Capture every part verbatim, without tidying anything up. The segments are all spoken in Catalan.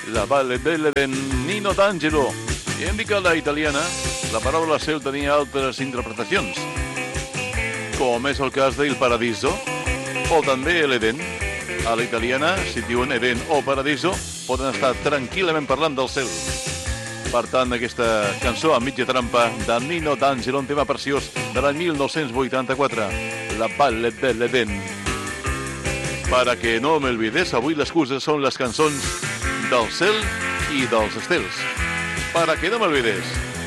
La Valle Belle de Nino D'Angelo. I hem dit que a la italiana la paraula cel tenia altres interpretacions, com és el cas d'Il Paradiso o també l'Eden. A la italiana, si diuen Eden o Paradiso, poden estar tranquil·lament parlant del cel. Per tant, aquesta cançó a mitja trampa de Nino D'Angelo, un tema preciós de l'any mil nou-cents vuitanta-quatre, La Valle dell'Eden. Para que no me olvides, avui les excuses són les cançons del cel i dels estels. Para que no me olvides.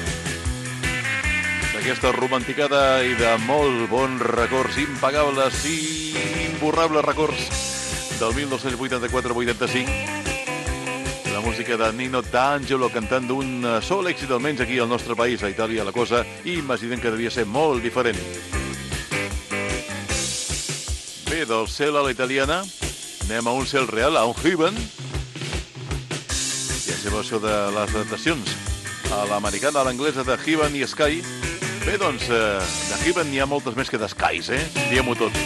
D'aquesta romanticada i de molt bons records, impagables i imborrables records del mil nou-cents vuitanta-quatre vuitanta-cinc. La música de Nino D'Angelo cantant d'un sol èxit, almenys aquí al nostre país, a Itàlia, la cosa imaginem que devia ser molt diferent. Bé, del cel a la italiana, anem a un cel real, a un heaven. Ja sabeu això de les adaptacions a l'americana, a l'anglesa de heaven i sky. Bé, doncs, de heaven n'hi ha moltes més que d'skies, eh? Diguem-ho tot.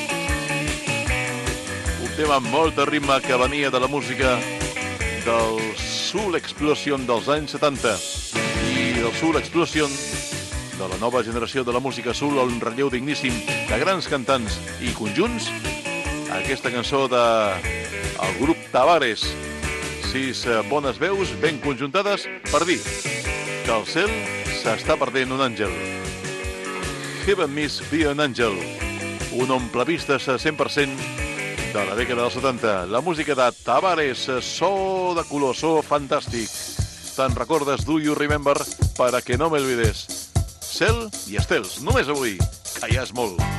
Un tema amb molt de ritme que venia de la música del Soul Explosion dels anys setanta i del Soul Explosion de la nova generació de la música soul, un relleu digníssim de grans cantants i conjunts. Aquesta cançó de el grup Tavares, sis bones veus ben conjuntades per dir que al cel s'està perdent un àngel. Heaven Miss Be an Angel, un omplevistes cent per cent de la dècada dels setanta. La música de Tavares, so de color, so fantàstic. Te'n recordes, do you remember, para que no me olvides. Cel i estels, només avui, que ja és molt.